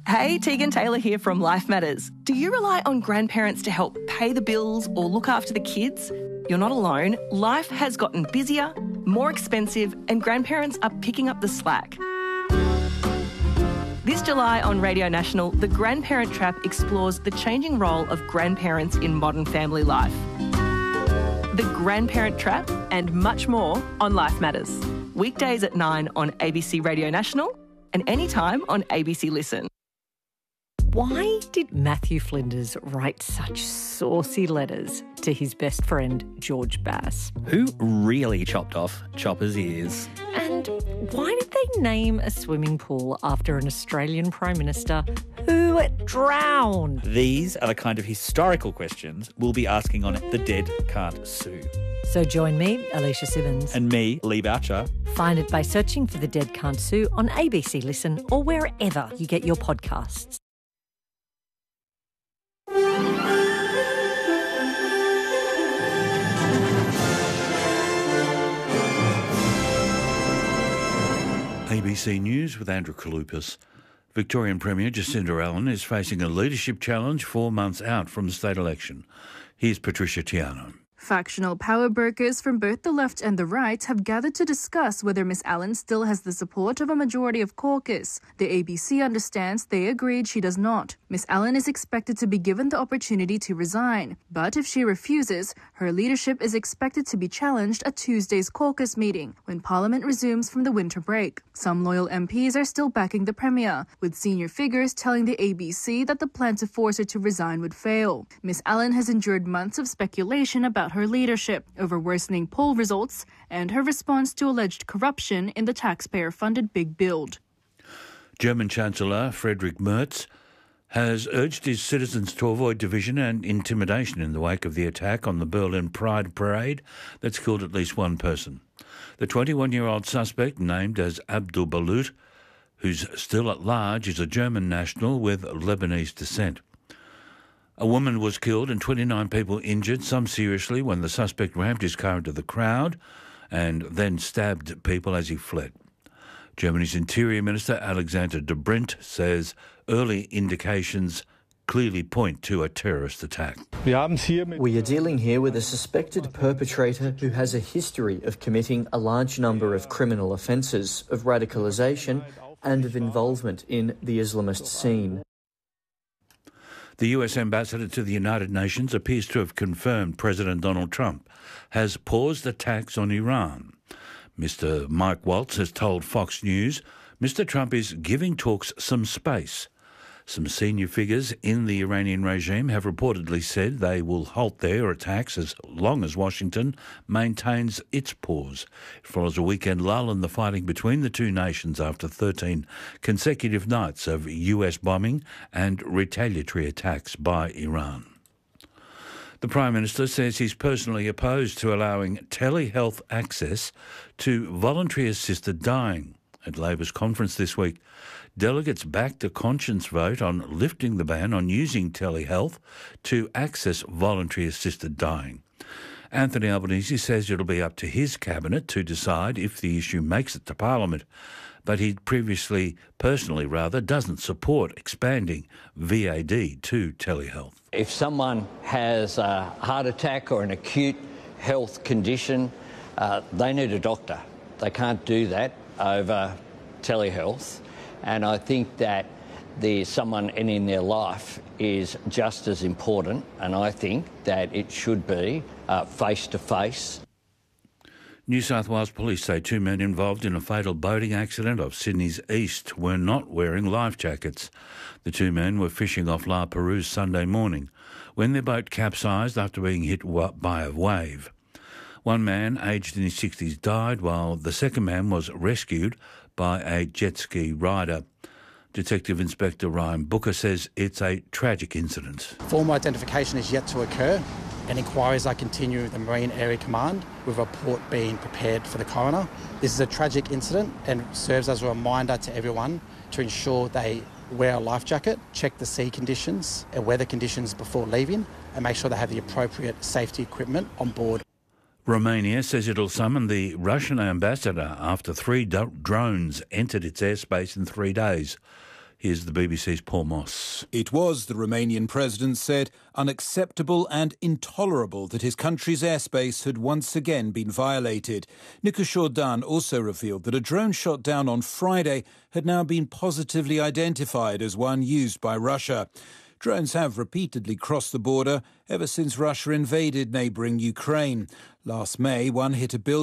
Hey, Tegan Taylor here from Life Matters. Do you rely on grandparents to help pay the bills or look after the kids? You're not alone. Life has gotten busier, more expensive, and grandparents are picking up the slack. This July on Radio National, The Grandparent Trap explores the changing role of grandparents in modern family life. The Grandparent Trap and much more on Life Matters. Weekdays at 9 on ABC Radio National and anytime on ABC Listen. Why did Matthew Flinders write such saucy letters to his best friend, George Bass? Who really chopped off Chopper's ears? And why did they name a swimming pool after an Australian Prime Minister who drowned? These are the kind of historical questions we'll be asking on The Dead Can't Sue. So join me, Alicia Simmons. And me, Lee Boucher. Find it by searching for The Dead Can't Sue on ABC Listen or wherever you get your podcasts. ABC News with Andrew Kalupas. Victorian Premier Jacinda Allen is facing a leadership challenge 4 months out from the state election. Here's Patricia Tiano. Factional power brokers from both the left and the right have gathered to discuss whether Miss Allen still has the support of a majority of caucus. The ABC understands they agreed she does not. Miss Allen is expected to be given the opportunity to resign, but if she refuses, her leadership is expected to be challenged at Tuesday's caucus meeting, when Parliament resumes from the winter break. Some loyal MPs are still backing the Premier, with senior figures telling the ABC that the plan to force her to resign would fail. Miss Allen has endured months of speculation about her leadership over worsening poll results and her response to alleged corruption in the taxpayer-funded Big Build. German Chancellor Friedrich Merz has urged his citizens to avoid division and intimidation in the wake of the attack on the Berlin Pride Parade that's killed at least one person. The 21-year-old suspect, named as Abdul Balut, who's still at large, is a German national with Lebanese descent. A woman was killed and 29 people injured, some seriously, when the suspect rammed his car into the crowd and then stabbed people as he fled. Germany's Interior Minister Alexander De Brint says early indications clearly point to a terrorist attack. We are dealing here with a suspected perpetrator who has a history of committing a large number of criminal offences, of radicalisation and of involvement in the Islamist scene. The US ambassador to the United Nations appears to have confirmed President Donald Trump has paused attacks on Iran. Mr. Mike Waltz has told Fox News Mr. Trump is giving talks some space. Some senior figures in the Iranian regime have reportedly said they will halt their attacks as long as Washington maintains its pause. It follows a weekend lull in the fighting between the two nations after 13 consecutive nights of US bombing and retaliatory attacks by Iran. The Prime Minister says he's personally opposed to allowing telehealth access to voluntary assisted dying. At Labor's conference this week, delegates backed a conscience vote on lifting the ban on using telehealth to access voluntary assisted dying. Anthony Albanese says it'll be up to his cabinet to decide if the issue makes it to Parliament, but he personally doesn't support expanding VAD to telehealth. If someone has a heart attack or an acute health condition, they need a doctor. They can't do that over telehealth. And I think that someone in their life is just as important, and I think that it should be face-to-face. New South Wales police say 2 men involved in a fatal boating accident off Sydney's east were not wearing life jackets. The 2 men were fishing off La Perouse Sunday morning when their boat capsized after being hit by a wave. One man, aged in his 60s, died, while the second man was rescued by a jet ski rider. Detective Inspector Ryan Booker says it's a tragic incident. Formal identification is yet to occur, and inquiries are continuing with the Marine Area Command, with a report being prepared for the coroner. This is a tragic incident and serves as a reminder to everyone to ensure they wear a life jacket, check the sea conditions and weather conditions before leaving, and make sure they have the appropriate safety equipment on board. Romania says it'll summon the Russian ambassador after 3 drones entered its airspace in 3 days. Here's the BBC's Paul Moss. It was, the Romanian president said, unacceptable and intolerable that his country's airspace had once again been violated. Nicu Șordan also revealed that a drone shot down on Friday had now been positively identified as one used by Russia. Drones have repeatedly crossed the border ever since Russia invaded neighbouring Ukraine. Last May, one hit a building